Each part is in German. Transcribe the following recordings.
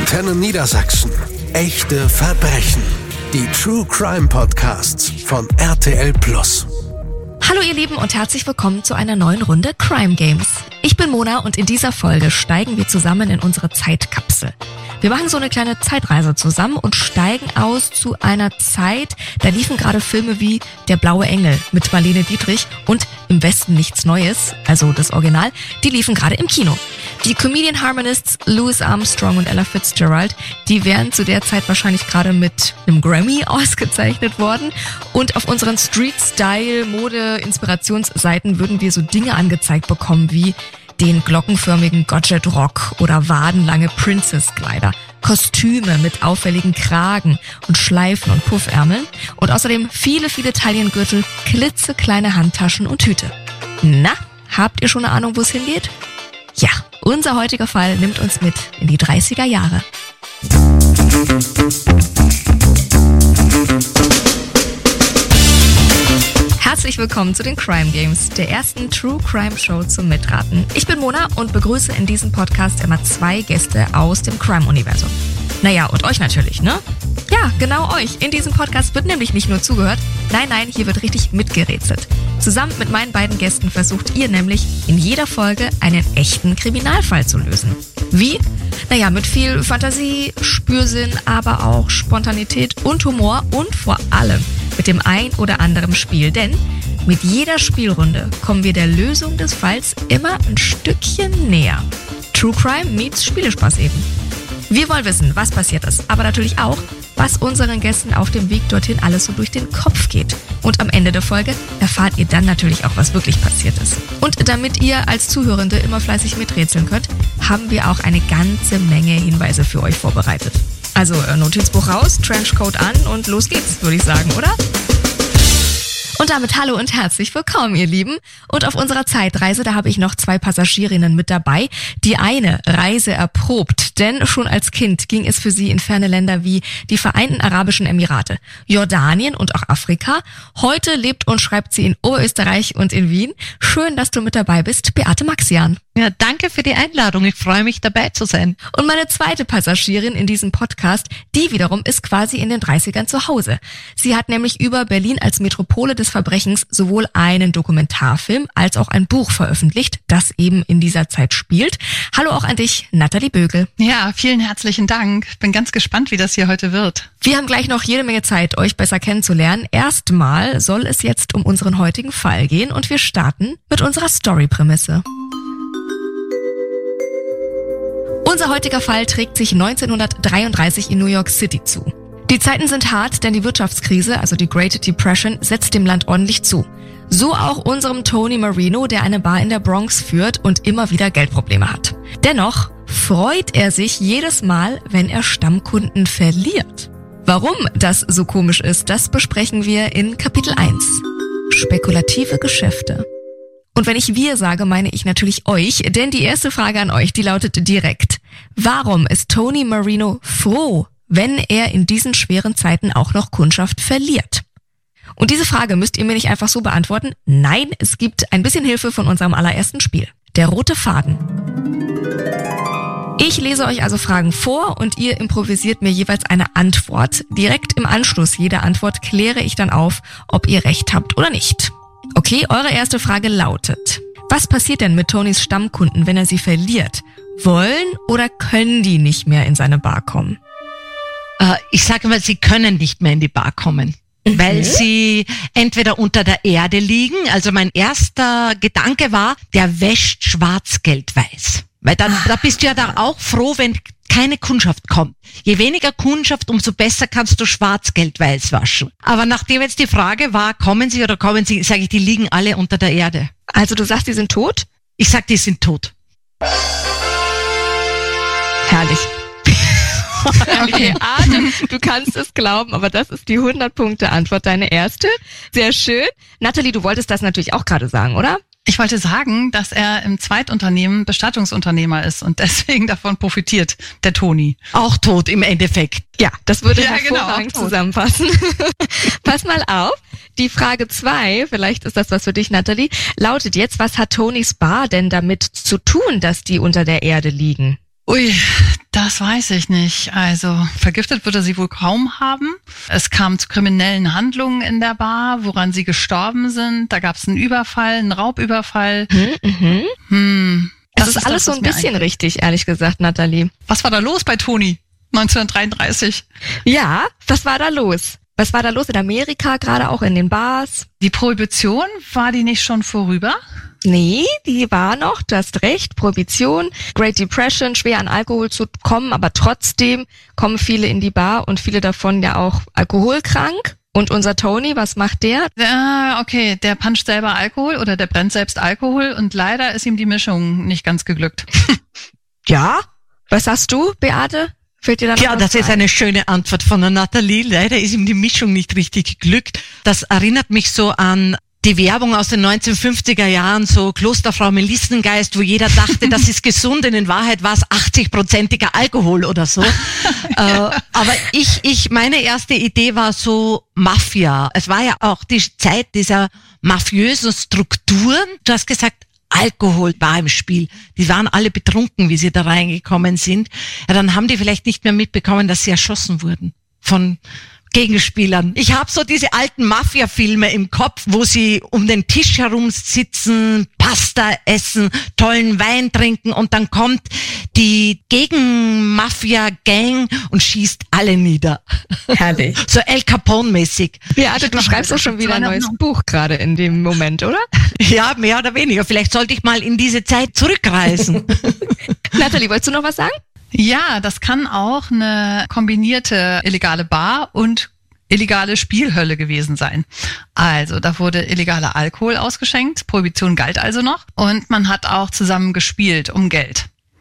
Antenne Niedersachsen. Echte Verbrechen. Die True Crime Podcasts von RTL+. Hallo ihr Lieben und herzlich willkommen zu einer neuen Runde Crime Games. Ich bin Mona und in dieser Folge steigen wir zusammen in unsere Zeitkapsel. Wir machen so eine kleine Zeitreise zusammen und steigen aus zu einer Zeit, da liefen gerade Filme wie Der blaue Engel mit Marlene Dietrich und Im Westen nichts Neues, also das Original, die liefen gerade im Kino. Die Comedian Harmonists Louis Armstrong und Ella Fitzgerald, die wären zu der Zeit wahrscheinlich gerade mit einem Grammy ausgezeichnet worden. Und auf unseren Street-Style-Mode-Inspirationsseiten würden wir so Dinge angezeigt bekommen wie den glockenförmigen Gotchet Rock oder wadenlange Princess-Kleider, Kostüme mit auffälligen Kragen und Schleifen und Puffärmeln und außerdem viele, viele Taillengürtel, klitzekleine Handtaschen und Hüte. Na, habt ihr schon eine Ahnung, wo es hingeht? Ja, unser heutiger Fall nimmt uns mit in die 30er Jahre. Herzlich willkommen zu den Crime Games, der ersten True Crime Show zum Mitraten. Ich bin Mona und begrüße in diesem Podcast immer 2 Gäste aus dem Crime-Universum. Naja, und euch natürlich, ne? Ja, genau euch. In diesem Podcast wird nämlich nicht nur zugehört, nein, hier wird richtig mitgerätselt. Zusammen mit meinen beiden Gästen versucht ihr nämlich in jeder Folge einen echten Kriminalfall zu lösen. Wie? Naja, mit viel Fantasie, Spürsinn, aber auch Spontanität und Humor und vor allem mit dem ein oder anderen Spiel. Denn mit jeder Spielrunde kommen wir der Lösung des Falls immer ein Stückchen näher. True Crime meets Spielespaß eben. Wir wollen wissen, was passiert ist, aber natürlich auch, was unseren Gästen auf dem Weg dorthin alles so durch den Kopf geht. Und am Ende der Folge erfahrt ihr dann natürlich auch, was wirklich passiert ist. Und damit ihr als Zuhörende immer fleißig miträtseln könnt, haben wir auch eine ganze Menge Hinweise für euch vorbereitet. Also Notizbuch raus, Trenchcoat an und los geht's, würde ich sagen, oder? Und damit hallo und herzlich willkommen, ihr Lieben. Und auf unserer Zeitreise, da habe ich noch 2 Passagierinnen mit dabei. Die eine Reise erprobt, denn schon als Kind ging es für sie in ferne Länder wie die Vereinten Arabischen Emirate, Jordanien und auch Afrika. Heute lebt und schreibt sie in Oberösterreich und in Wien. Schön, dass du mit dabei bist, Beate Maxian. Ja, danke für die Einladung. Ich freue mich, dabei zu sein. Und meine zweite Passagierin in diesem Podcast, die wiederum ist quasi in den 30ern zu Hause. Sie hat nämlich über Berlin als Metropole des Verbrechens sowohl einen Dokumentarfilm als auch ein Buch veröffentlicht, das eben in dieser Zeit spielt. Hallo auch an dich, Nathalie Bögel. Ja, vielen herzlichen Dank. Ich bin ganz gespannt, wie das hier heute wird. Wir haben gleich noch jede Menge Zeit, euch besser kennenzulernen. Erstmal soll es jetzt um unseren heutigen Fall gehen und wir starten mit unserer Story-Prämisse. Unser heutiger Fall trägt sich 1933 in New York City zu. Die Zeiten sind hart, denn die Wirtschaftskrise, also die Great Depression, setzt dem Land ordentlich zu. So auch unserem Tony Marino, der eine Bar in der Bronx führt und immer wieder Geldprobleme hat. Dennoch freut er sich jedes Mal, wenn er Stammkunden verliert. Warum das so komisch ist, das besprechen wir in Kapitel 1. Spekulative Geschäfte. Und wenn ich wir sage, meine ich natürlich euch, denn die erste Frage an euch, die lautet direkt: Warum ist Tony Marino froh, wenn er in diesen schweren Zeiten auch noch Kundschaft verliert? Und diese Frage müsst ihr mir nicht einfach so beantworten. Nein, es gibt ein bisschen Hilfe von unserem allerersten Spiel. Der rote Faden. Ich lese euch also Fragen vor und ihr improvisiert mir jeweils eine Antwort. Direkt im Anschluss jeder Antwort kläre ich dann auf, ob ihr recht habt oder nicht. Okay, eure erste Frage lautet: Was passiert denn mit Tonys Stammkunden, wenn er sie verliert? Wollen oder können die nicht mehr in seine Bar kommen? Ich sage mal, sie können nicht mehr in die Bar kommen, weil sie entweder unter der Erde liegen. Also mein erster Gedanke war, der wäscht Schwarzgeld weiß. Weil da bist du ja da auch froh, wenn keine Kundschaft kommt. Je weniger Kundschaft, umso besser kannst du Schwarzgeld weiß waschen. Aber nachdem jetzt die Frage war, kommen sie oder kommen sie, sage ich, die liegen alle unter der Erde. Also du sagst, die sind tot? Ich sag, die sind tot. Herrlich. Okay, du kannst es glauben, aber das ist die 100-Punkte-Antwort, deine erste. Sehr schön. Nathalie, du wolltest das natürlich auch gerade sagen, oder? Ich wollte sagen, dass er im Zweitunternehmen Bestattungsunternehmer ist und deswegen davon profitiert, der Toni. Auch tot im Endeffekt. Ja, das würde hervorragend zusammenpassen. Pass mal auf. Die Frage 2, vielleicht ist das was für dich, Nathalie, lautet jetzt: Was hat Tonys Bar denn damit zu tun, dass die unter der Erde liegen? Ui, Das weiß ich nicht. Also vergiftet wird er sie wohl kaum haben. Es kam zu kriminellen Handlungen in der Bar, woran sie gestorben sind. Da gab es einen Überfall, einen Raubüberfall. Das ist alles so ein bisschen richtig, ehrlich gesagt, Nathalie. Was war da los bei Toni 1933? Ja, was war da los? Was war da los in Amerika, gerade auch in den Bars? Die Prohibition, war die nicht schon vorüber? Nee, die war noch, du hast recht, Prohibition, Great Depression, schwer an Alkohol zu kommen, aber trotzdem kommen viele in die Bar und viele davon ja auch alkoholkrank. Und unser Tony, was macht der? Okay, der puncht selber Alkohol oder der brennt selbst Alkohol und leider ist ihm die Mischung nicht ganz geglückt. Ja? Was sagst du, Beate? Fällt dir da noch Ja, das ist eine schöne Antwort von der Nathalie. Leider ist ihm die Mischung nicht richtig geglückt. Das erinnert mich so an die Werbung aus den 1950er Jahren, so Klosterfrau Melissengeist, wo jeder dachte, das ist gesund, und in Wahrheit war es 80%iger Alkohol oder so. Aber meine erste Idee war so Mafia. Es war ja auch die Zeit dieser mafiösen Strukturen. Du hast gesagt, Alkohol war im Spiel. Die waren alle betrunken, wie sie da reingekommen sind. Ja, dann haben die vielleicht nicht mehr mitbekommen, dass sie erschossen wurden von Gegenspielern. Ich habe so diese alten Mafia-Filme im Kopf, wo sie um den Tisch herum sitzen, Pasta essen, tollen Wein trinken und dann kommt die Gegen-Mafia-Gang und schießt alle nieder. Herrlich. So El Capone-mäßig. Beate, du schreibst doch schon wieder ein neues Buch gerade in dem Moment, oder? Ja, mehr oder weniger. Vielleicht sollte ich mal in diese Zeit zurückreisen. Nathalie, wolltest du noch was sagen? Ja, das kann auch eine kombinierte illegale Bar und illegale Spielhölle gewesen sein. Also da wurde illegaler Alkohol ausgeschenkt, Prohibition galt also noch und man hat auch zusammen gespielt um Geld.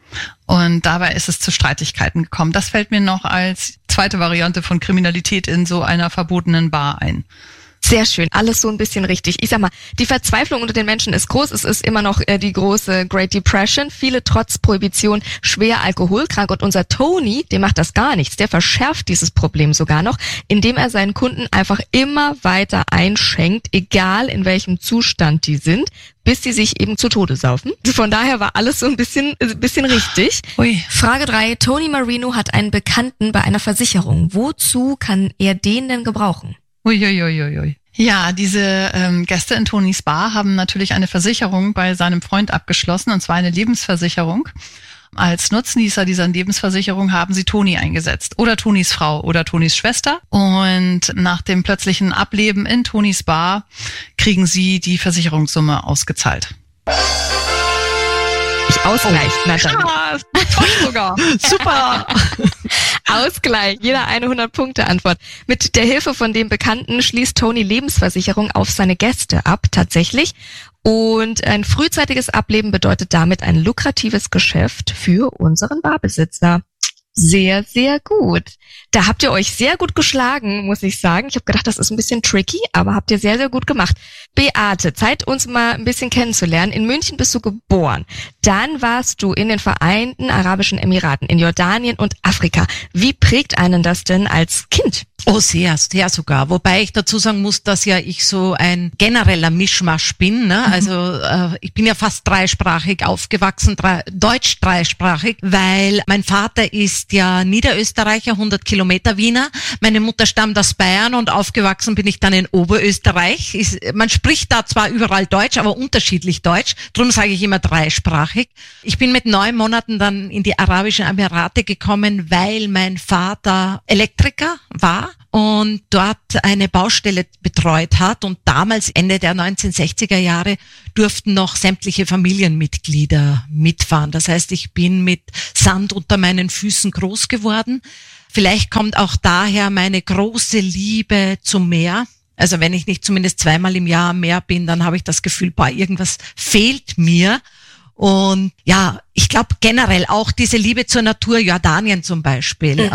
Und dabei ist es zu Streitigkeiten gekommen. Das fällt mir noch als zweite Variante von Kriminalität in so einer verbotenen Bar ein. Sehr schön, alles so ein bisschen richtig. Ich sag mal, die Verzweiflung unter den Menschen ist groß. Es ist immer noch die große Great Depression. Viele trotz Prohibition schwer alkoholkrank. Und unser Tony, dem macht das gar nichts. Der verschärft dieses Problem sogar noch, indem er seinen Kunden einfach immer weiter einschenkt, egal in welchem Zustand die sind, bis sie sich eben zu Tode saufen. Von daher war alles so ein bisschen richtig. Ui. Frage 3. Tony Marino hat einen Bekannten bei einer Versicherung. Wozu kann er den denn gebrauchen? Uiuiuiui. Ja, diese Gäste in Tonys Bar haben natürlich eine Versicherung bei seinem Freund abgeschlossen, und zwar eine Lebensversicherung. Als Nutznießer dieser Lebensversicherung haben sie Toni eingesetzt oder Tonys Frau oder Tonys Schwester. Und nach dem plötzlichen Ableben in Tonys Bar kriegen sie die Versicherungssumme ausgezahlt. Ausgleich, Nathalie. Ja, toll sogar. Super. Ausgleich, jeder eine 100-Punkte-Antwort. Mit der Hilfe von dem Bekannten schließt Tony Lebensversicherung auf seine Gäste ab, tatsächlich. Und ein frühzeitiges Ableben bedeutet damit ein lukratives Geschäft für unseren Barbesitzer. Sehr, sehr gut. Da habt ihr euch sehr gut geschlagen, muss ich sagen. Ich habe gedacht, das ist ein bisschen tricky, aber habt ihr sehr, sehr gut gemacht. Beate, Zeit, uns mal ein bisschen kennenzulernen. In München bist du geboren. Dann warst du in den Vereinten Arabischen Emiraten, in Jordanien und Afrika. Wie prägt einen das denn als Kind? Oh, sehr, sehr sogar. Wobei ich dazu sagen muss, dass ja ich so ein genereller Mischmasch bin. Ne? Also ich bin ja fast dreisprachig aufgewachsen, deutsch dreisprachig, weil mein Vater ist ja Niederösterreicher, 100 Kilometer Wiener. Meine Mutter stammt aus Bayern und aufgewachsen bin ich dann in Oberösterreich. Man spricht da zwar überall Deutsch, aber unterschiedlich Deutsch. Darum sage ich immer dreisprachig. Ich bin mit 9 Monaten dann in die Arabischen Emirate gekommen, weil mein Vater Elektriker war und dort eine Baustelle betreut hat. Und damals, Ende der 1960er Jahre, durften noch sämtliche Familienmitglieder mitfahren. Das heißt, ich bin mit Sand unter meinen Füßen groß geworden. Vielleicht kommt auch daher meine große Liebe zum Meer. Also wenn ich nicht zumindest 2-mal im Jahr am Meer bin, dann habe ich das Gefühl, irgendwas fehlt mir. Und ja, ich glaube generell auch diese Liebe zur Natur, Jordanien zum Beispiel,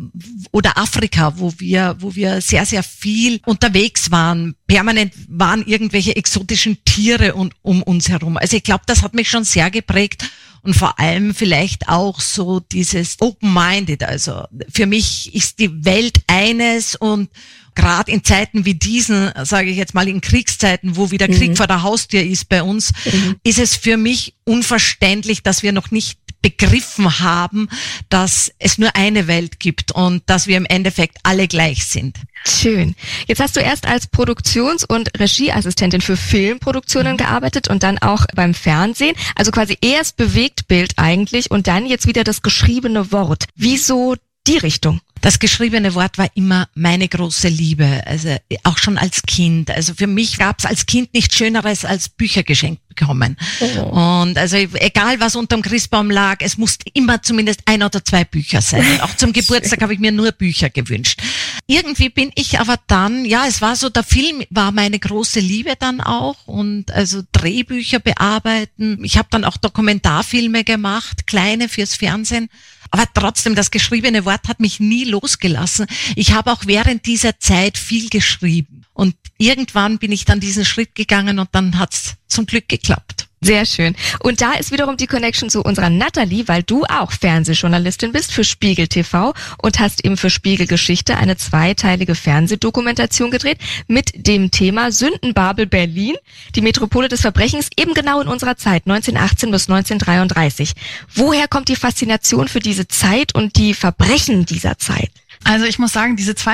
oder Afrika, wo wir sehr, sehr viel unterwegs waren. Permanent waren irgendwelche exotischen Tiere um uns herum. Also ich glaube, das hat mich schon sehr geprägt. Und vor allem vielleicht auch so dieses Open-Minded. Also für mich ist die Welt eines, und gerade in Zeiten wie diesen, sage ich jetzt mal in Kriegszeiten, wo wieder Krieg vor der Haustür ist bei uns, ist es für mich unverständlich, dass wir noch nicht begriffen haben, dass es nur eine Welt gibt und dass wir im Endeffekt alle gleich sind. Schön. Jetzt hast du erst als Produktions- und Regieassistentin für Filmproduktionen gearbeitet und dann auch beim Fernsehen. Also quasi erst Bewegtbild eigentlich und dann jetzt wieder das geschriebene Wort. Wieso die Richtung? Das geschriebene Wort war immer meine große Liebe, also auch schon als Kind. Also für mich gab es als Kind nichts Schöneres als Bücher geschenkt bekommen. Und also egal was unterm Christbaum lag, es musste immer zumindest 1 oder 2 Bücher sein. Und auch zum Geburtstag habe ich mir nur Bücher gewünscht. Irgendwie bin ich aber dann, es war so, der Film war meine große Liebe dann auch und also Drehbücher bearbeiten. Ich habe dann auch Dokumentarfilme gemacht, kleine fürs Fernsehen. Aber trotzdem, das geschriebene Wort hat mich nie losgelassen. Ich habe auch während dieser Zeit viel geschrieben. Und irgendwann bin ich dann diesen Schritt gegangen und dann hat's zum Glück geklappt. Sehr schön. Und da ist wiederum die Connection zu unserer Natalie, weil du auch Fernsehjournalistin bist für Spiegel TV und hast eben für Spiegel Geschichte eine 2-teilige Fernsehdokumentation gedreht mit dem Thema Sündenbabel Berlin, die Metropole des Verbrechens, eben genau in unserer Zeit, 1918 bis 1933. Woher kommt die Faszination für diese Zeit und die Verbrechen dieser Zeit? Also ich muss sagen, diese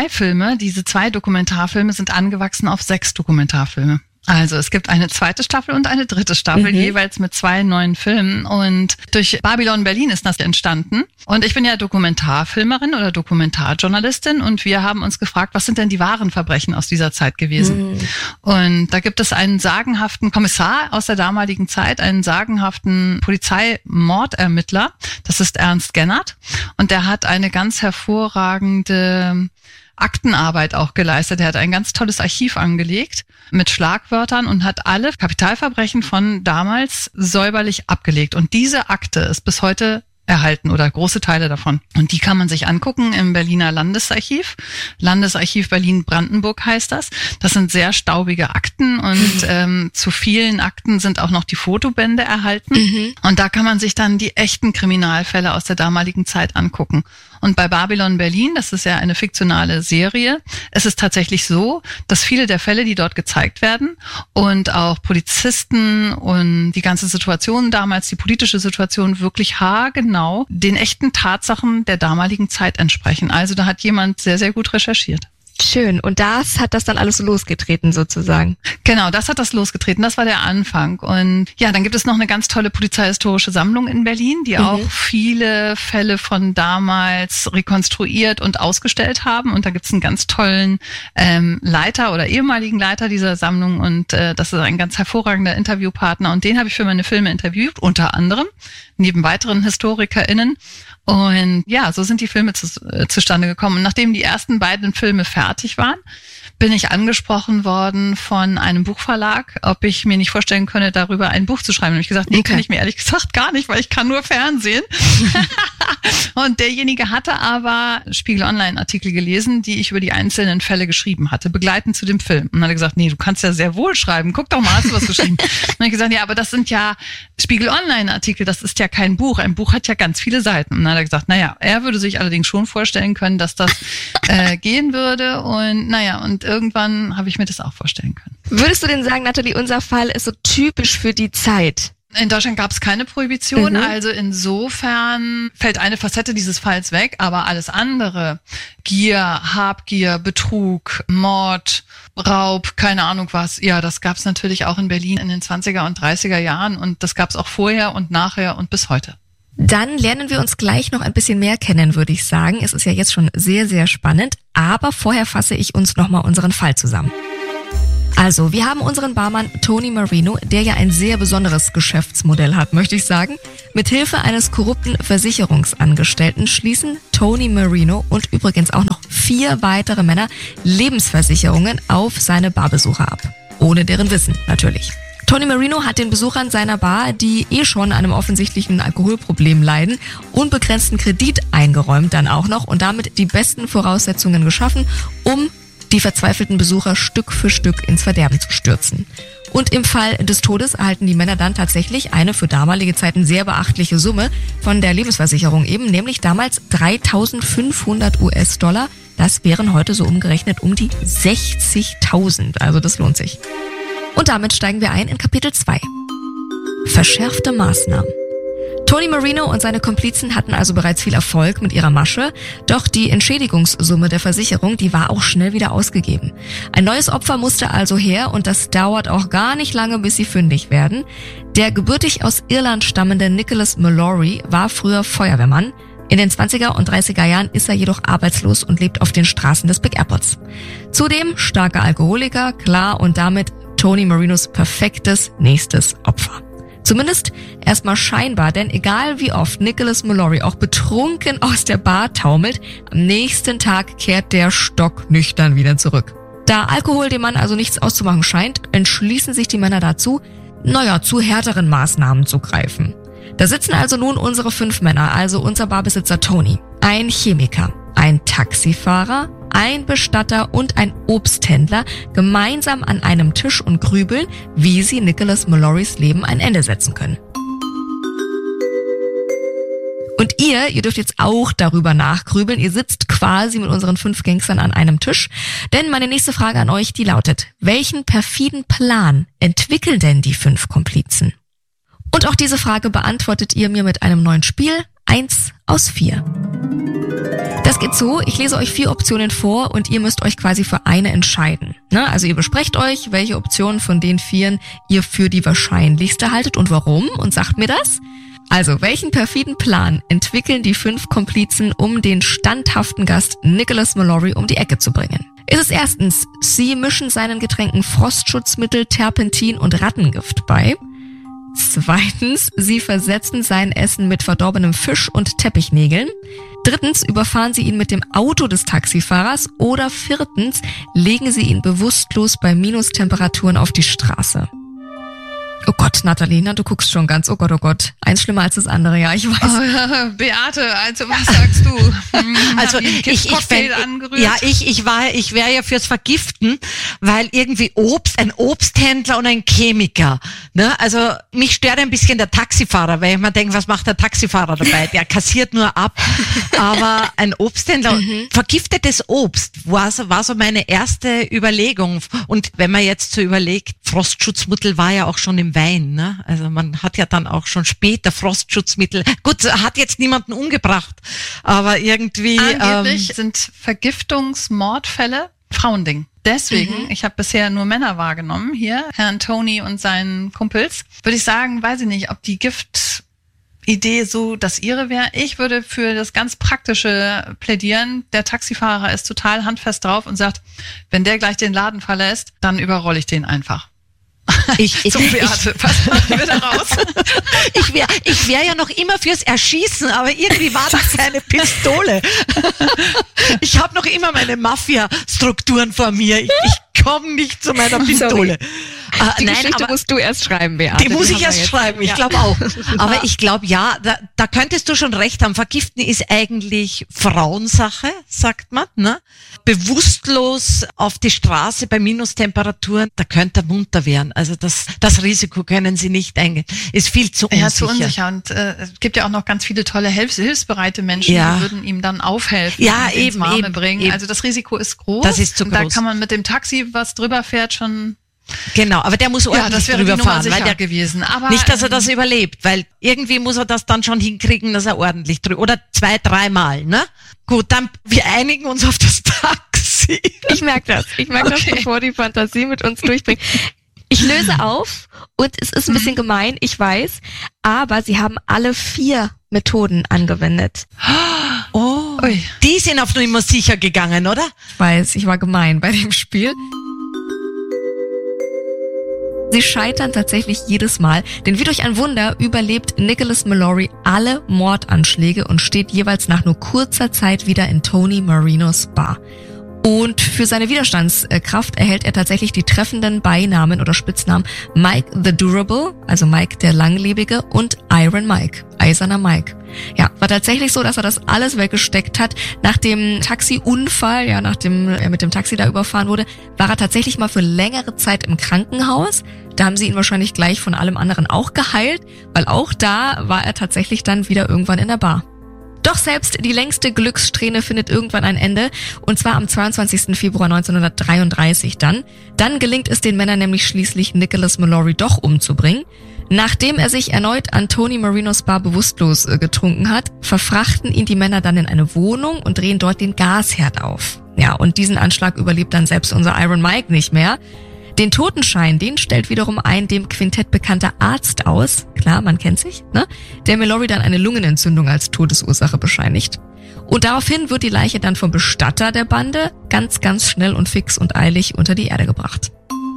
2 Dokumentarfilme sind angewachsen auf 6 Dokumentarfilme. Also es gibt eine 2. Staffel und eine 3. Staffel, jeweils mit 2 neuen Filmen. Und durch Babylon Berlin ist das entstanden. Und ich bin ja Dokumentarfilmerin oder Dokumentarjournalistin und wir haben uns gefragt, was sind denn die wahren Verbrechen aus dieser Zeit gewesen? Und da gibt es einen sagenhaften Kommissar aus der damaligen Zeit, einen sagenhaften Polizeimordermittler. Das ist Ernst Gennert. Und der hat eine ganz hervorragende Aktenarbeit auch geleistet. Er hat ein ganz tolles Archiv angelegt mit Schlagwörtern und hat alle Kapitalverbrechen von damals säuberlich abgelegt. Und diese Akte ist bis heute erhalten oder große Teile davon. Und die kann man sich angucken im Berliner Landesarchiv. Landesarchiv Berlin-Brandenburg heißt das. Das sind sehr staubige Akten und zu vielen Akten sind auch noch die Fotobände erhalten. Und da kann man sich dann die echten Kriminalfälle aus der damaligen Zeit angucken. Und bei Babylon Berlin, das ist ja eine fiktionale Serie, es ist tatsächlich so, dass viele der Fälle, die dort gezeigt werden und auch Polizisten und die ganze Situation damals, die politische Situation wirklich haargenau den echten Tatsachen der damaligen Zeit entsprechen. Also da hat jemand sehr, sehr gut recherchiert. Schön. Und das hat das dann alles losgetreten sozusagen. Genau, das hat das losgetreten. Das war der Anfang. Und ja, dann gibt es noch eine ganz tolle polizeihistorische Sammlung in Berlin, die auch viele Fälle von damals rekonstruiert und ausgestellt haben. Und da gibt es einen ganz tollen Leiter oder ehemaligen Leiter dieser Sammlung. Und das ist ein ganz hervorragender Interviewpartner. Und den habe ich für meine Filme interviewt, unter anderem, neben weiteren HistorikerInnen. Und ja, so sind die Filme zustande gekommen. Und nachdem die ersten beiden Filme fertig waren, bin ich angesprochen worden von einem Buchverlag, ob ich mir nicht vorstellen könne, darüber ein Buch zu schreiben. Und ich gesagt, nee, kann ich mir ehrlich gesagt gar nicht, weil ich kann nur Fernsehen. Und derjenige hatte aber Spiegel Online-Artikel gelesen, die ich über die einzelnen Fälle geschrieben hatte, begleitend zu dem Film. Und dann hat er gesagt, nee, du kannst ja sehr wohl schreiben. Guck doch mal, hast du was geschrieben? Und dann habe ich gesagt, ja, aber das sind ja Spiegel Online-Artikel, das ist ja kein Buch. Ein Buch hat ja ganz viele Seiten. Und dann hat er gesagt, naja, er würde sich allerdings schon vorstellen können, dass das gehen würde. Und naja, und irgendwann habe ich mir das auch vorstellen können. Würdest du denn sagen, Natalie, unser Fall ist so typisch für die Zeit? In Deutschland gab es keine Prohibition, also insofern fällt eine Facette dieses Falls weg, aber alles andere, Gier, Habgier, Betrug, Mord, Raub, keine Ahnung was, ja, das gab es natürlich auch in Berlin in den 20er und 30er Jahren und das gab es auch vorher und nachher und bis heute. Dann lernen wir uns gleich noch ein bisschen mehr kennen, würde ich sagen. Es ist ja jetzt schon sehr, sehr spannend, aber vorher fasse ich uns nochmal unseren Fall zusammen. Also, wir haben unseren Barmann Tony Marino, der ja ein sehr besonderes Geschäftsmodell hat, möchte ich sagen. Mithilfe eines korrupten Versicherungsangestellten schließen Tony Marino und übrigens auch noch 4 weitere Männer Lebensversicherungen auf seine Barbesucher ab. Ohne deren Wissen, natürlich. Tony Marino hat den Besuchern seiner Bar, die schon an einem offensichtlichen Alkoholproblem leiden, unbegrenzten Kredit eingeräumt dann auch noch und damit die besten Voraussetzungen geschaffen, um die verzweifelten Besucher Stück für Stück ins Verderben zu stürzen. Und im Fall des Todes erhalten die Männer dann tatsächlich eine für damalige Zeiten sehr beachtliche Summe von der Lebensversicherung eben, nämlich damals 3.500 US-Dollar. Das wären heute so umgerechnet um die 60.000. Also das lohnt sich. Und damit steigen wir ein in Kapitel 2. Verschärfte Maßnahmen. Tony Marino und seine Komplizen hatten also bereits viel Erfolg mit ihrer Masche, doch die Entschädigungssumme der Versicherung, die war auch schnell wieder ausgegeben. Ein neues Opfer musste also her und das dauert auch gar nicht lange, bis sie fündig werden. Der gebürtig aus Irland stammende Nicholas Mallory war früher Feuerwehrmann. In den 20er und 30er Jahren ist er jedoch arbeitslos und lebt auf den Straßen des Big Apples. Zudem starker Alkoholiker, klar, und damit Tony Marinos perfektes nächstes Opfer. Zumindest erstmal scheinbar, denn egal wie oft Nicholas Mallory auch betrunken aus der Bar taumelt, am nächsten Tag kehrt der stocknüchtern wieder zurück. Da Alkohol dem Mann also nichts auszumachen scheint, entschließen sich die Männer dazu, zu härteren Maßnahmen zu greifen. Da sitzen also nun unsere 5 Männer, also unser Barbesitzer Tony, ein Chemiker, ein Taxifahrer, ein Bestatter und ein Obsthändler gemeinsam an einem Tisch und grübeln, wie sie Nicholas Mallorys Leben ein Ende setzen können. Und ihr dürft jetzt auch darüber nachgrübeln. Ihr sitzt quasi mit unseren 5 Gangstern an einem Tisch. Denn meine nächste Frage an euch, die lautet: Welchen perfiden Plan entwickeln denn die 5 Komplizen? Und auch diese Frage beantwortet ihr mir mit einem neuen Spiel, 1 aus 4. Das geht so, ich lese euch 4 Optionen vor und ihr müsst euch quasi für eine entscheiden. Also ihr besprecht euch, welche Optionen von den 4 ihr für die wahrscheinlichste haltet und warum, und sagt mir das. Also, welchen perfiden Plan entwickeln die 5 Komplizen, um den standhaften Gast Nicholas Mallory um die Ecke zu bringen? Ist es erstens, sie mischen seinen Getränken Frostschutzmittel, Terpentin und Rattengift bei? Zweitens, sie versetzen sein Essen mit verdorbenem Fisch und Teppichnägeln. Drittens, überfahren sie ihn mit dem Auto des Taxifahrers. Oder viertens, legen sie ihn bewusstlos bei Minustemperaturen auf die Straße. Oh Gott, Nathalie, du guckst schon ganz, oh Gott. Eins schlimmer als das andere, ja, ich weiß. Oh, Beate, also was sagst du? Also ich wäre ja fürs Vergiften, weil irgendwie ein Obsthändler und ein Chemiker, ne? Also mich stört ein bisschen der Taxifahrer, weil ich mir denke, was macht der Taxifahrer dabei? Der kassiert nur ab. Aber ein Obsthändler, vergiftetes Obst war so meine erste Überlegung. Und wenn man jetzt so überlegt, Frostschutzmittel war ja auch schon im Wein, ne? Also man hat ja dann auch schon später Frostschutzmittel. Gut, hat jetzt niemanden umgebracht, aber irgendwie angeblich sind Vergiftungsmordfälle Frauending. Deswegen, ich habe bisher nur Männer wahrgenommen hier, Herrn Tony und seinen Kumpels. Würde ich sagen, weiß ich nicht, ob die Giftidee so das ihre wäre. Ich würde für das ganz Praktische plädieren. Der Taxifahrer ist total handfest drauf und sagt, wenn der gleich den Laden verlässt, dann überrolle ich den einfach. Beate, was machen wir da raus? Ich wär ja noch immer fürs Erschießen, aber irgendwie war das keine Pistole. Ich habe noch immer meine Mafia-Strukturen vor mir. Ich komme nicht zu meiner Pistole. Die Geschichte musst du erst schreiben, Beate. Die muss ich erst schreiben, ich glaube auch. Aber ich glaube, ja, da könntest du schon recht haben. Vergiften ist eigentlich Frauensache, sagt man, ne? Bewusstlos auf die Straße bei Minustemperaturen, da könnte er munter werden. Also das Risiko können sie nicht eingehen. Ist viel zu unsicher. Ja, zu unsicher. Und es gibt ja auch noch ganz viele tolle hilfsbereite Menschen, die würden ihm dann aufhelfen, und ins Warme bringen. Also das Risiko ist groß. Das ist zu groß. Da kann man mit dem Taxi, was drüber fährt, schon... Genau, aber der muss ordentlich drüber fahren, weil der gewesen. Aber nicht, dass er das überlebt, weil irgendwie muss er das dann schon hinkriegen, dass er ordentlich drüber, oder 2-3 Mal, ne? Gut, dann wir einigen uns auf das Taxi. Ich merke das, bevor die Fantasie mit uns durchbringt. Ich löse auf und es ist ein bisschen gemein, ich weiß, aber sie haben alle 4 Methoden angewendet. Oh, die sind auf Nummer sicher gegangen, oder? Ich weiß, ich war gemein bei dem Spiel. Sie scheitern tatsächlich jedes Mal, denn wie durch ein Wunder überlebt Nicholas Mallory alle Mordanschläge und steht jeweils nach nur kurzer Zeit wieder in Tony Marinos Bar. Und für seine Widerstandskraft erhält er tatsächlich die treffenden Beinamen oder Spitznamen Mike the Durable, also Mike der Langlebige, und Iron Mike, Eiserner Mike. Ja, war tatsächlich so, dass er das alles weggesteckt hat. Nach dem Taxiunfall, nachdem er mit dem Taxi da überfahren wurde, war er tatsächlich mal für längere Zeit im Krankenhaus. Da haben sie ihn wahrscheinlich gleich von allem anderen auch geheilt, weil auch da war er tatsächlich dann wieder irgendwann in der Bar. Doch selbst die längste Glückssträhne findet irgendwann ein Ende, und zwar am 22. Februar 1933 dann. Dann gelingt es den Männern nämlich schließlich, Nicholas Mallory doch umzubringen. Nachdem er sich erneut an Tony Marinos Bar bewusstlos getrunken hat, verfrachten ihn die Männer dann in eine Wohnung und drehen dort den Gasherd auf. Ja, und diesen Anschlag überlebt dann selbst unser Iron Mike nicht mehr. Den Totenschein, den stellt wiederum ein dem Quintett bekannter Arzt aus, klar, man kennt sich, ne? Der Mallory dann eine Lungenentzündung als Todesursache bescheinigt. Und daraufhin wird die Leiche dann vom Bestatter der Bande ganz, ganz schnell und fix und eilig unter die Erde gebracht.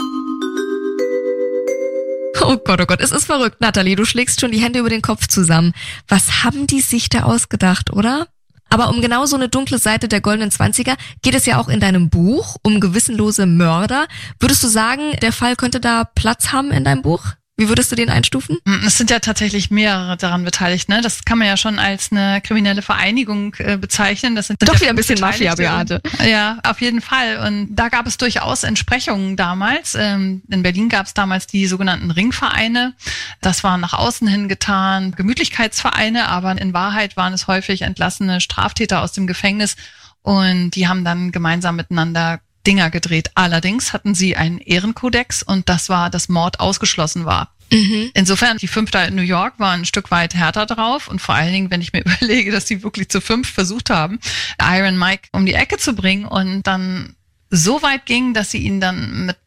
Oh Gott, es ist verrückt, Nathalie, du schlägst schon die Hände über den Kopf zusammen. Was haben die sich da ausgedacht, oder? Aber um genau so eine dunkle Seite der goldenen 20er geht es ja auch in deinem Buch, um gewissenlose Mörder. Würdest du sagen, der Fall könnte da Platz haben in deinem Buch? Wie würdest du den einstufen? Es sind ja tatsächlich mehrere daran beteiligt, ne? Das kann man ja schon als eine kriminelle Vereinigung bezeichnen. Das sind doch wieder ein bisschen Mafia, Beate. Ja, auf jeden Fall. Und da gab es durchaus Entsprechungen damals. In Berlin gab es damals die sogenannten Ringvereine. Das war nach außen hin getan Gemütlichkeitsvereine, aber in Wahrheit waren es häufig entlassene Straftäter aus dem Gefängnis. Und die haben dann gemeinsam miteinander Dinger gedreht. Allerdings hatten sie einen Ehrenkodex, und das war, dass Mord ausgeschlossen war. Insofern, die 5 da in New York waren ein Stück weit härter drauf, und vor allen Dingen, wenn ich mir überlege, dass die wirklich zu 5 versucht haben, Iron Mike um die Ecke zu bringen, und dann so weit ging, dass sie ihn dann mit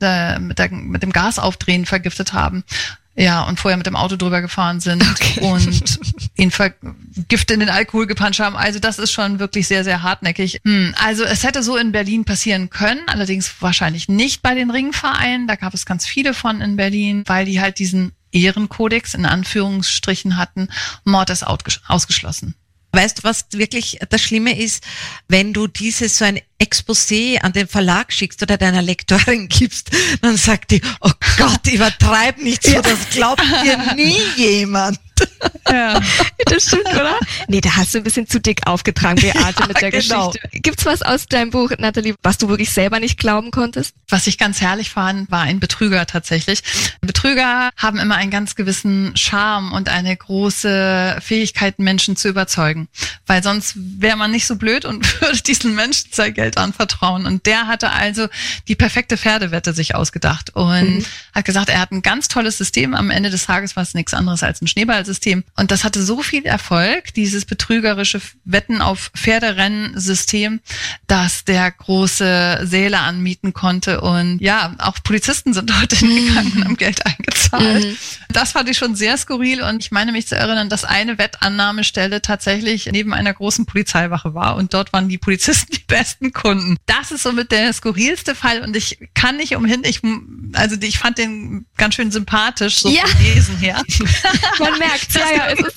dem Gasaufdrehen vergiftet haben. Ja, und vorher mit dem Auto drüber gefahren sind und ihn Gift in den Alkohol gepanscht haben. Also das ist schon wirklich sehr, sehr hartnäckig. Also es hätte so in Berlin passieren können, allerdings wahrscheinlich nicht bei den Ringvereinen. Da gab es ganz viele von in Berlin, weil die halt diesen Ehrenkodex in Anführungsstrichen hatten. Mord ist ausgeschlossen. Weißt du, was wirklich das Schlimme ist, wenn du so ein Exposé an den Verlag schickst oder deiner Lektorin gibst, dann sagt die, oh Gott, übertreib nicht so, das glaubt dir nie jemand. Ja, das stimmt, oder? Nee, da hast du ein bisschen zu dick aufgetragen, Beate, mit der Geschichte. Gibt's was aus deinem Buch, Nathalie, was du wirklich selber nicht glauben konntest? Was ich ganz herrlich fand, war ein Betrüger tatsächlich. Betrüger haben immer einen ganz gewissen Charme und eine große Fähigkeit, Menschen zu überzeugen. Weil sonst wäre man nicht so blöd und würde diesen Menschen sein Geld anvertrauen. Und der hatte also die perfekte Pferdewette sich ausgedacht und hat gesagt, er hat ein ganz tolles System. Am Ende des Tages war es nichts anderes als ein Schneeballsystem. Und das hatte so viel Erfolg, dieses betrügerische Wetten auf Pferderennensystem, dass der große Säle anmieten konnte. Und ja, auch Polizisten sind dort hingegangen und haben Geld eingezahlt. Das fand ich schon sehr skurril. Und ich meine mich zu erinnern, dass eine Wettannahmestelle tatsächlich neben einer großen Polizeiwache war. Und dort waren die Polizisten die besten Kunden. Das ist somit der skurrilste Fall. Und ich kann nicht umhin, ich fand den ganz schön sympathisch, so vom Lesen her. Man merkt, es ist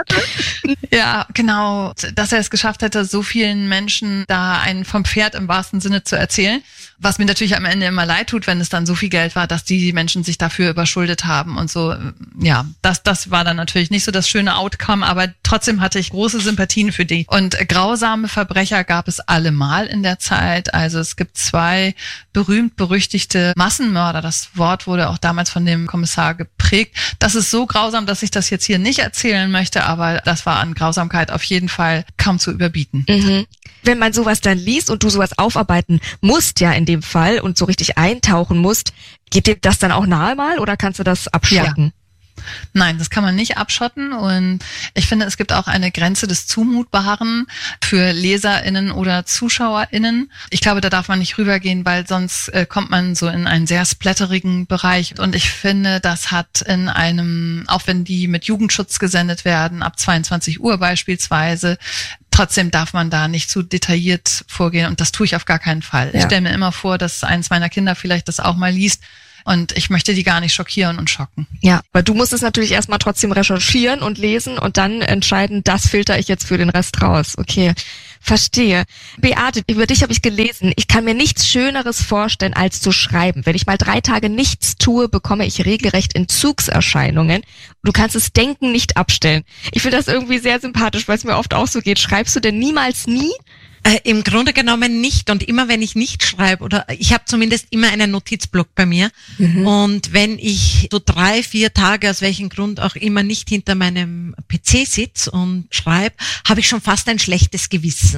ja, genau, dass er es geschafft hätte, so vielen Menschen da einen vom Pferd im wahrsten Sinne zu erzählen. Was mir natürlich am Ende immer leid tut, wenn es dann so viel Geld war, dass die Menschen sich dafür überschuldet haben und so. Ja, das war dann natürlich nicht so das schöne Outcome, aber trotzdem hatte ich große Sympathien für die. Und grausame Verbrecher gab es allemal in der Zeit. Also es gibt 2 berühmt-berüchtigte Massenmörder. Das Wort wurde auch damals von dem Kommissar geprägt. Das ist so grausam, dass ich das jetzt hier nicht erzählen möchte, aber das war an Grausamkeit auf jeden Fall kaum zu überbieten. Wenn man sowas dann liest und du sowas aufarbeiten musst, ja in dem Fall, und so richtig eintauchen musst, geht dir das dann auch nahe mal oder kannst du das abschotten? Ja. Nein, das kann man nicht abschotten, und ich finde, es gibt auch eine Grenze des Zumutbaren für LeserInnen oder ZuschauerInnen. Ich glaube, da darf man nicht rübergehen, weil sonst kommt man so in einen sehr splatterigen Bereich, und ich finde, das hat in einem, auch wenn die mit Jugendschutz gesendet werden, ab 22 Uhr beispielsweise, trotzdem darf man da nicht zu detailliert vorgehen, und das tue ich auf gar keinen Fall. Ja. Ich stelle mir immer vor, dass eins meiner Kinder vielleicht das auch mal liest, und ich möchte die gar nicht schockieren und schocken. Ja, weil du musst es natürlich erstmal trotzdem recherchieren und lesen und dann entscheiden, das filter ich jetzt für den Rest raus. Okay, verstehe. Beate, über dich habe ich gelesen. Ich kann mir nichts Schöneres vorstellen, als zu schreiben. Wenn ich mal 3 Tage nichts tue, bekomme ich regelrecht Entzugserscheinungen. Du kannst das Denken nicht abstellen. Ich finde das irgendwie sehr sympathisch, weil es mir oft auch so geht. Schreibst du denn niemals nie? Im Grunde genommen nicht. Und immer wenn ich nicht schreibe, oder ich habe zumindest immer einen Notizblock bei mir. Und wenn ich so 3-4 Tage, aus welchem Grund auch immer, nicht hinter meinem PC sitze und schreibe, habe ich schon fast ein schlechtes Gewissen.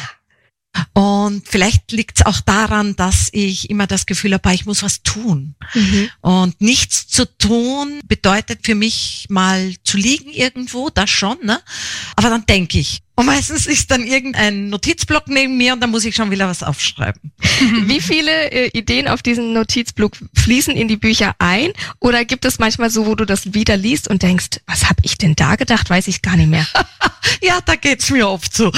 Und vielleicht liegt es auch daran, dass ich immer das Gefühl habe, ich muss was tun. Und nichts zu tun bedeutet für mich mal zu liegen irgendwo, das schon, ne? Aber dann denke ich. Und meistens ist dann irgendein Notizblock neben mir und dann muss ich schon wieder was aufschreiben. Wie viele Ideen auf diesen Notizblock fließen in die Bücher ein? Oder gibt es manchmal so, wo du das wieder liest und denkst, was habe ich denn da gedacht, weiß ich gar nicht mehr. Ja, da geht's mir oft so.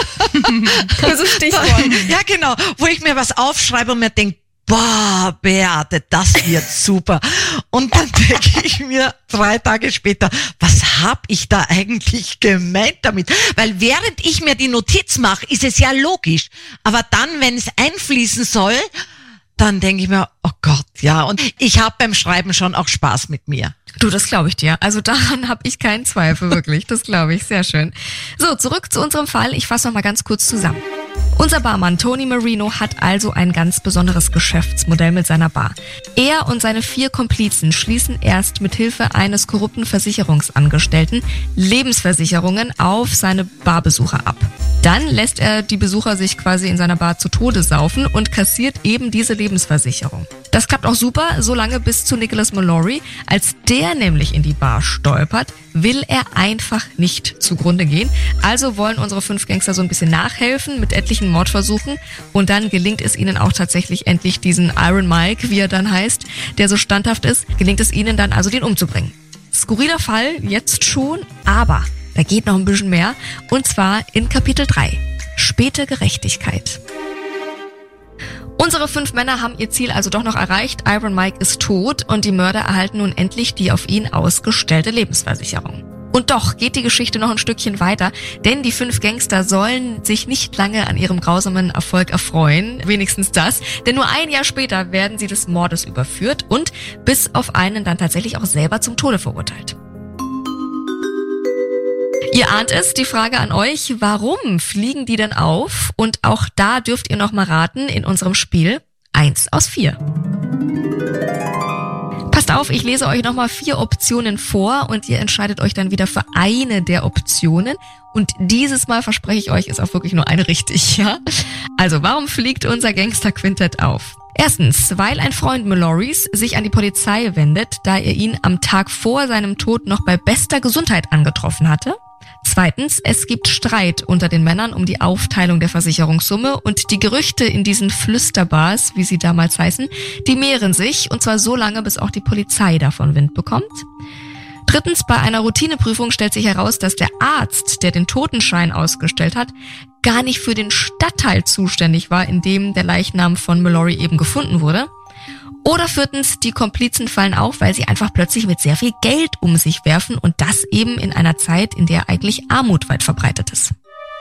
Das ist Stichwort. Ja, genau, wo ich mir was aufschreibe und mir denke, boah, Beate, das wird super. Und dann denke ich mir 3 Tage später, was hab ich da eigentlich gemeint damit? Weil während ich mir die Notiz mache, ist es ja logisch. Aber dann, wenn es einfließen soll, dann denke ich mir, oh Gott, ja. Und ich habe beim Schreiben schon auch Spaß mit mir. Du, das glaube ich dir. Also daran habe ich keinen Zweifel, wirklich. Das glaube ich. Sehr schön. So, zurück zu unserem Fall. Ich fasse noch mal ganz kurz zusammen. Unser Barmann Tony Marino hat also ein ganz besonderes Geschäftsmodell mit seiner Bar. Er und seine 4 Komplizen schließen erst mit Hilfe eines korrupten Versicherungsangestellten Lebensversicherungen auf seine Barbesucher ab. Dann lässt er die Besucher sich quasi in seiner Bar zu Tode saufen und kassiert eben diese Lebensversicherung. Das klappt auch super, solange bis zu Nicholas Mallory. Als der nämlich in die Bar stolpert, will er einfach nicht zugrunde gehen. Also wollen unsere 5 Gangster so ein bisschen nachhelfen mit etlichen Mordversuchen. Und dann gelingt es ihnen auch tatsächlich endlich diesen Iron Mike, wie er dann heißt, der so standhaft ist, gelingt es ihnen dann also, den umzubringen. Skurriler Fall, jetzt schon, aber da geht noch ein bisschen mehr. Und zwar in Kapitel 3. Späte Gerechtigkeit. Unsere 5 Männer haben ihr Ziel also doch noch erreicht. Iron Mike ist tot und die Mörder erhalten nun endlich die auf ihn ausgestellte Lebensversicherung. Und doch geht die Geschichte noch ein Stückchen weiter, denn die 5 Gangster sollen sich nicht lange an ihrem grausamen Erfolg erfreuen, wenigstens das, denn nur ein Jahr später werden sie des Mordes überführt und bis auf einen dann tatsächlich auch selber zum Tode verurteilt. Ihr ahnt es, die Frage an euch, warum fliegen die denn auf? Und auch da dürft ihr noch mal raten in unserem Spiel 1 aus 4. Passt auf, ich lese euch noch mal 4 Optionen vor und ihr entscheidet euch dann wieder für eine der Optionen. Und dieses Mal verspreche ich euch, ist auch wirklich nur eine richtig, ja? Also, warum fliegt unser Gangsterquintett auf? Erstens, weil ein Freund Mallorys sich an die Polizei wendet, da er ihn am Tag vor seinem Tod noch bei bester Gesundheit angetroffen hatte. Zweitens, es gibt Streit unter den Männern um die Aufteilung der Versicherungssumme und die Gerüchte in diesen Flüsterbars, wie sie damals heißen, die mehren sich und zwar so lange, bis auch die Polizei davon Wind bekommt. Drittens, bei einer Routineprüfung stellt sich heraus, dass der Arzt, der den Totenschein ausgestellt hat, gar nicht für den Stadtteil zuständig war, in dem der Leichnam von Mallory eben gefunden wurde. Oder viertens, die Komplizen fallen auf, weil sie einfach plötzlich mit sehr viel Geld um sich werfen und das eben in einer Zeit, in der eigentlich Armut weit verbreitet ist.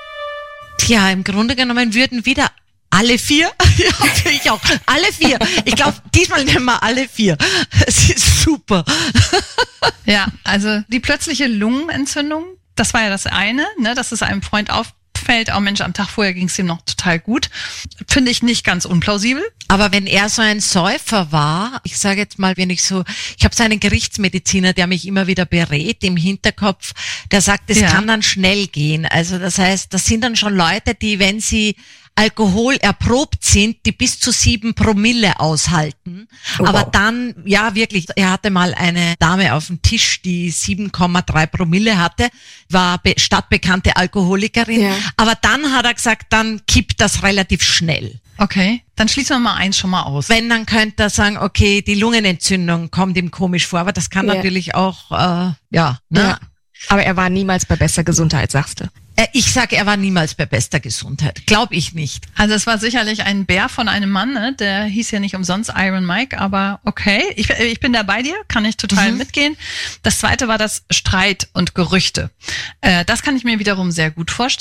Tja, im Grunde genommen würden wieder alle 4, ja, ich auch, alle 4. Ich glaube, diesmal nehmen wir alle 4. Es ist super. Ja, also die plötzliche Lungenentzündung, das war ja das eine, ne, dass es einem Freund auffällt, oh Mensch, am Tag vorher ging es ihm noch total gut. Finde ich nicht ganz unplausibel. Aber wenn er so ein Säufer war, ich sage jetzt mal, wenn ich so, ich habe so einen Gerichtsmediziner, der mich immer wieder berät im Hinterkopf, der sagt, es kann dann schnell gehen. Also das heißt, das sind dann schon Leute, die, wenn sie Alkohol erprobt sind, die bis zu 7 Promille aushalten. Oh, aber dann, ja wirklich, er hatte mal eine Dame auf dem Tisch, die 7,3 Promille hatte, war stadtbekannte Alkoholikerin. Ja. Aber dann hat er gesagt, dann kippt das relativ schnell. Okay, dann schließen wir mal eins schon mal aus. Wenn, dann könnte er sagen, okay, die Lungenentzündung kommt ihm komisch vor, aber das kann natürlich auch, ne? Ja. Aber er war niemals bei bester Gesundheit, sagst du? Ich sage, er war niemals bei bester Gesundheit. Glaube ich nicht. Also es war sicherlich ein Bär von einem Mann, ne? Der hieß ja nicht umsonst Iron Mike, aber okay. Ich bin da bei dir, kann ich total mitgehen. Das zweite war das Streit und Gerüchte. Das kann ich mir wiederum sehr gut vorstellen.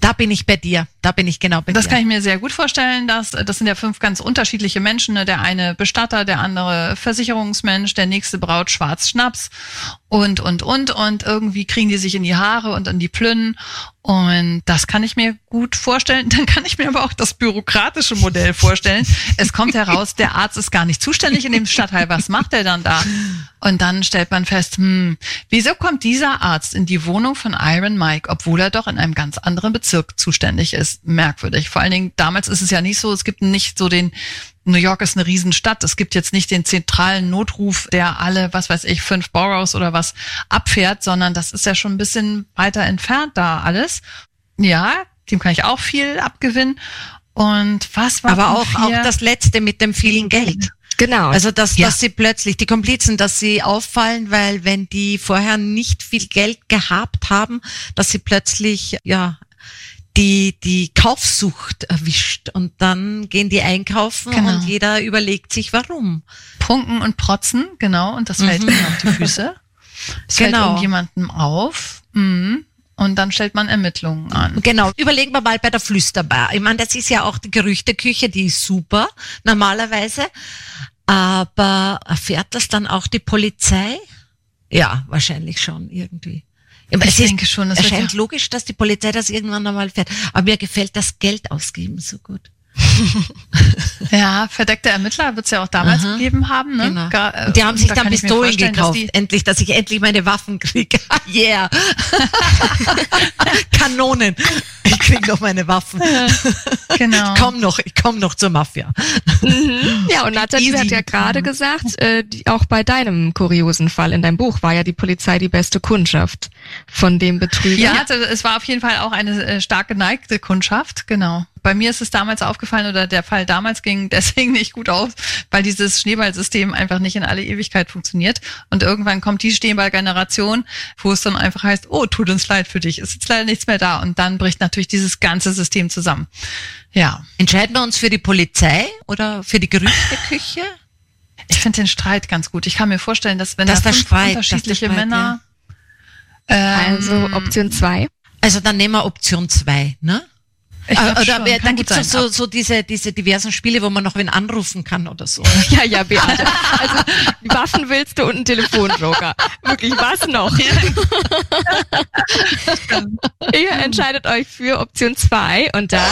Da bin ich bei dir. Da bin ich genau bei dir. Das kann ich mir sehr gut vorstellen. Das sind ja 5 ganz unterschiedliche Menschen. Ne? Der eine Bestatter, der andere Versicherungsmensch, der nächste braut Schwarzschnaps und irgendwie kriegen die sich in die Haare und in die Plünnen. Und das kann ich mir gut vorstellen. Dann kann ich mir aber auch das bürokratische Modell vorstellen. Es kommt heraus, der Arzt ist gar nicht zuständig in dem Stadtteil. Was macht er dann da? Und dann stellt man fest, wieso kommt dieser Arzt in die Wohnung von Iron Mike, obwohl er doch in einem ganz anderen Bezirk zuständig ist? Merkwürdig. Vor allen Dingen, damals ist es ja nicht so, es gibt nicht so New York ist eine Riesenstadt. Es gibt jetzt nicht den zentralen Notruf, der alle, 5 Boroughs oder was abfährt, sondern das ist ja schon ein bisschen weiter entfernt da alles. Ja, dem kann ich auch viel abgewinnen. Und was war aber auch das Letzte mit dem vielen Geld. Genau. Also, dass sie plötzlich, die Komplizen, dass sie auffallen, weil wenn die vorher nicht viel Geld gehabt haben, dass sie plötzlich, die Kaufsucht erwischt und dann gehen die einkaufen und jeder überlegt sich, warum. Prunken und protzen, genau, und das fällt ihnen auf die Füße. Es fällt irgendjemandem auf und dann stellt man Ermittlungen an. Genau, überlegen wir mal bei der Flüsterbar. Ich meine, das ist ja auch die Gerüchteküche, die ist super, normalerweise, aber erfährt das dann auch die Polizei? Ja, wahrscheinlich schon irgendwie. Ich denke schon, es erscheint logisch, dass die Polizei das irgendwann einmal fährt. Aber mir gefällt das Geld ausgeben so gut. Ja, verdeckte Ermittler wird es ja auch damals gegeben haben. Ne? Genau. Und die haben sich dann Pistolen gekauft. Dass ich endlich meine Waffen kriege. Yeah. Kanonen. Ich krieg noch meine Waffen. Genau. Ich komm noch zur Mafia. Ja, und Nathalie hat ja gerade gesagt, auch bei deinem kuriosen Fall in deinem Buch war ja die Polizei die beste Kundschaft von dem Betrüger. Ja, also es war auf jeden Fall auch eine stark geneigte Kundschaft, genau. Bei mir ist es damals aufgefallen, oder der Fall damals ging deswegen nicht gut auf, weil dieses Schneeballsystem einfach nicht in alle Ewigkeit funktioniert. Und irgendwann kommt die Schneeballgeneration, wo es dann einfach heißt, oh, tut uns leid für dich, ist jetzt leider nichts mehr da. Und dann bricht natürlich dieses ganze System zusammen. Ja. Entscheiden wir uns für die Polizei oder für die Gerüchteküche? Ich finde den Streit ganz gut. Ich kann mir vorstellen, dass wenn das da 5 unterschiedliche Männer... Also Option 2. Also dann nehmen wir Option 2, ne? Oder dann gibt es so diese diversen Spiele, wo man noch wen anrufen kann oder so. Ja, Beate. Also Waffen willst du und einen Telefonjoker. Wirklich, was noch? Ihr entscheidet euch für Option 2 und das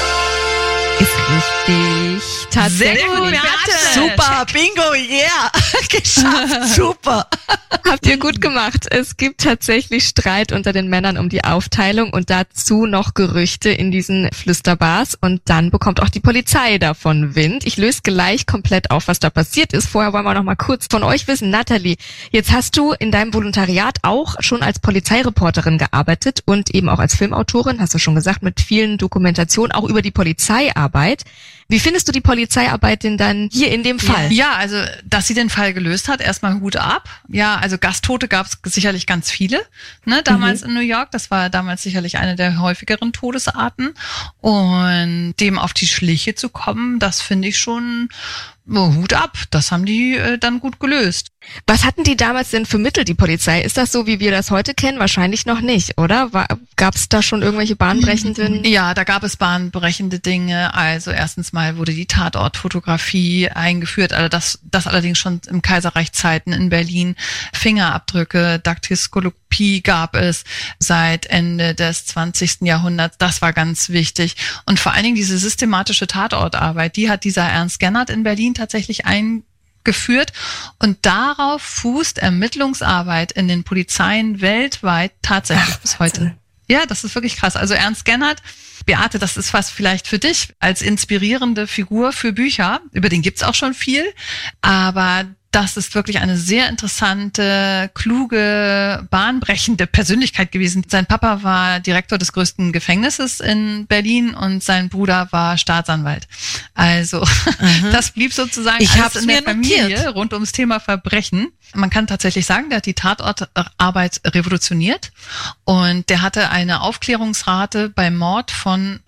ist richtig. Tatsächlich. Sehr gut, Beate. Super, Bingo, yeah. Geschafft, super. Habt ihr gut gemacht. Es gibt tatsächlich Streit unter den Männern um die Aufteilung und dazu noch Gerüchte in diesen Flüsterbars und dann bekommt auch die Polizei davon Wind. Ich löse gleich komplett auf, was da passiert ist. Vorher wollen wir noch mal kurz von euch wissen. Nathalie, jetzt hast du in deinem Volontariat auch schon als Polizeireporterin gearbeitet und eben auch als Filmautorin, hast du schon gesagt, mit vielen Dokumentationen auch über die Polizeiarbeit. Wie findest du die Polizeiarbeit denn dann hier in dem Fall? Ja, also, dass sie den Fall gelöst hat, erstmal Hut ab. Ja, also Gastote gab es sicherlich ganz viele, ne, damals in New York. Das war damals sicherlich eine der häufigeren Todesarten. Und dem auf die Schliche zu kommen, das finde ich schon Hut ab. Das haben die dann gut gelöst. Was hatten die damals denn für Mittel, die Polizei? Ist das so, wie wir das heute kennen? Wahrscheinlich noch nicht, oder? Gab es da schon irgendwelche bahnbrechenden? Ja, da gab es bahnbrechende Dinge. Also erstens mal wurde die Tatortfotografie eingeführt, also das allerdings schon im Kaiserreichszeiten in Berlin. Fingerabdrücke, Daktyskopie gab es seit Ende des 20. Jahrhunderts. Das war ganz wichtig. Und vor allen Dingen diese systematische Tatortarbeit, die hat dieser Ernst Gennert in Berlin tatsächlich eingeführt. Und darauf fußt Ermittlungsarbeit in den Polizeien weltweit tatsächlich bis heute. Ja, das ist wirklich krass. Also Ernst Gennert, Beate, das ist was vielleicht für dich als inspirierende Figur für Bücher. Über den gibt's auch schon viel, aber das ist wirklich eine sehr interessante, kluge, bahnbrechende Persönlichkeit gewesen. Sein Papa war Direktor des größten Gefängnisses in Berlin und sein Bruder war Staatsanwalt. Also das blieb sozusagen alles in der Familie rund ums Thema Verbrechen. Man kann tatsächlich sagen, der hat die Tatortarbeit revolutioniert und der hatte eine Aufklärungsrate beim Mord von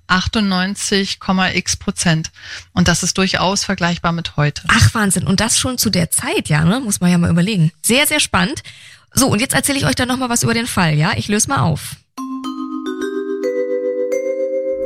98,x%. Und das ist durchaus vergleichbar mit heute. Ach, Wahnsinn. Und das schon zu der Zeit, ja, ne? Muss man ja mal überlegen. Sehr, sehr spannend. So, und jetzt erzähle ich euch dann nochmal was über den Fall, ja? Ich löse mal auf.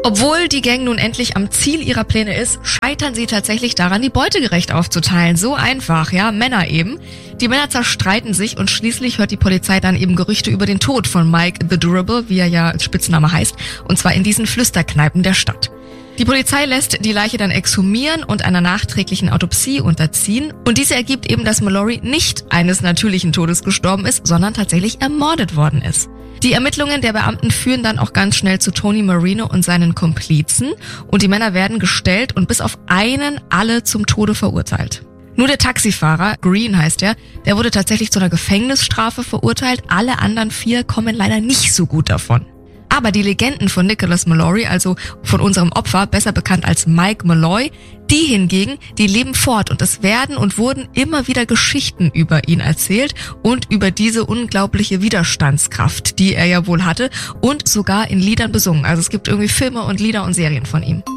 Obwohl die Gang nun endlich am Ziel ihrer Pläne ist, scheitern sie tatsächlich daran, die Beute gerecht aufzuteilen. So einfach, ja, Männer eben. Die Männer zerstreiten sich und schließlich hört die Polizei dann eben Gerüchte über den Tod von Mike the Durable, wie er ja als Spitzname heißt, und zwar in diesen Flüsterkneipen der Stadt. Die Polizei lässt die Leiche dann exhumieren und einer nachträglichen Autopsie unterziehen. Und diese ergibt eben, dass Mallory nicht eines natürlichen Todes gestorben ist, sondern tatsächlich ermordet worden ist. Die Ermittlungen der Beamten führen dann auch ganz schnell zu Tony Marino und seinen Komplizen. Und die Männer werden gestellt und bis auf einen alle zum Tode verurteilt. Nur der Taxifahrer, Green heißt er, der wurde tatsächlich zu einer Gefängnisstrafe verurteilt. Alle anderen 4 kommen leider nicht so gut davon. Aber die Legenden von Nicholas Mallory, also von unserem Opfer, besser bekannt als Mike Malloy, die hingegen, die leben fort und es werden und wurden immer wieder Geschichten über ihn erzählt und über diese unglaubliche Widerstandskraft, die er ja wohl hatte und sogar in Liedern besungen. Also es gibt irgendwie Filme und Lieder und Serien von ihm.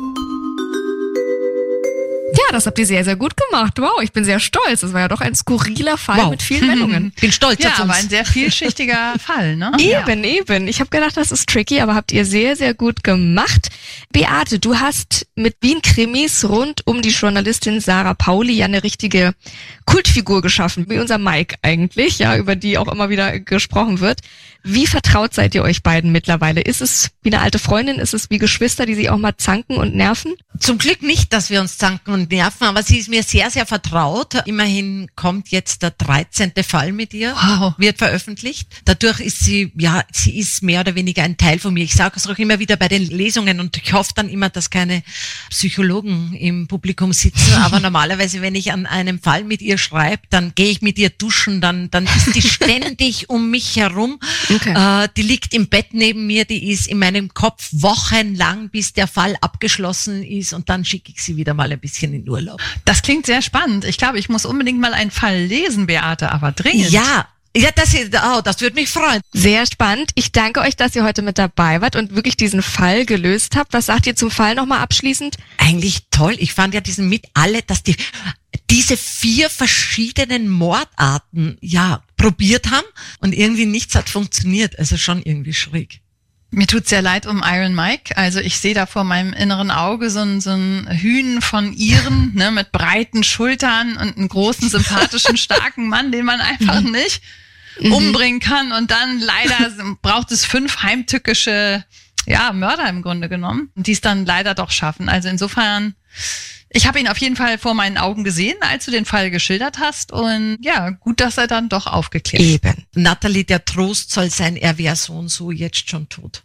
Ja, das habt ihr sehr, sehr gut gemacht. Wow, ich bin sehr stolz. Das war ja doch ein skurriler Fall mit vielen Wendungen. Bin stolz auf uns. Ja, aber ein sehr vielschichtiger Fall, ne? Eben. Ich habe gedacht, das ist tricky, aber habt ihr sehr, sehr gut gemacht. Beate, du hast mit Wien-Krimis rund um die Journalistin Sarah Pauli ja eine richtige Kultfigur geschaffen, wie unser Mike eigentlich, ja, über die auch immer wieder gesprochen wird. Wie vertraut seid ihr euch beiden mittlerweile? Ist es wie eine alte Freundin? Ist es wie Geschwister, die sich auch mal zanken und nerven? Zum Glück nicht, dass wir uns zanken und nerven, aber sie ist mir sehr, sehr vertraut. Immerhin kommt jetzt der 13. Fall mit ihr, wird veröffentlicht. Dadurch ist sie ist mehr oder weniger ein Teil von mir. Ich sage es auch immer wieder bei den Lesungen und ich hoffe dann immer, dass keine Psychologen im Publikum sitzen. Aber normalerweise, wenn ich an einem Fall mit ihr schreibe, dann gehe ich mit ihr duschen, dann ist die ständig um mich herum. Okay. Die liegt im Bett neben mir, die ist in meinem Kopf wochenlang, bis der Fall abgeschlossen ist und dann schicke ich sie wieder mal ein bisschen in Urlaub. Das klingt sehr spannend. Ich glaube, ich muss unbedingt mal einen Fall lesen, Beate, aber dringend. Ja, das würde mich freuen. Sehr spannend. Ich danke euch, dass ihr heute mit dabei wart und wirklich diesen Fall gelöst habt. Was sagt ihr zum Fall nochmal abschließend? Eigentlich toll. Ich fand ja dass diese 4 verschiedenen Mordarten probiert haben und irgendwie nichts hat funktioniert. Also schon irgendwie schräg. Mir tut's sehr leid um Iron Mike. Also ich sehe da vor meinem inneren Auge so ein Hühn von Iren, ne, mit breiten Schultern und einen großen, sympathischen, starken Mann, den man einfach nicht umbringen kann. Und dann leider braucht es 5 heimtückische Mörder im Grunde genommen, die es dann leider doch schaffen. Also insofern, ich habe ihn auf jeden Fall vor meinen Augen gesehen, als du den Fall geschildert hast. Und ja, gut, dass er dann doch aufgeklärt ist. Eben. Natalie, der Trost soll sein, er wäre so und so jetzt schon tot.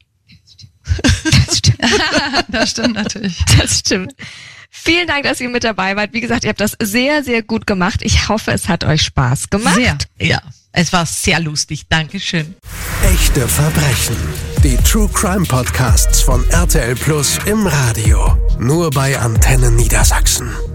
Das stimmt. Das stimmt natürlich. Das stimmt. Vielen Dank, dass ihr mit dabei wart. Wie gesagt, ihr habt das sehr, sehr gut gemacht. Ich hoffe, es hat euch Spaß gemacht. Sehr. Ja, es war sehr lustig. Dankeschön. Echte Verbrechen. Die True Crime Podcasts von RTL Plus im Radio. Nur bei Antenne Niedersachsen.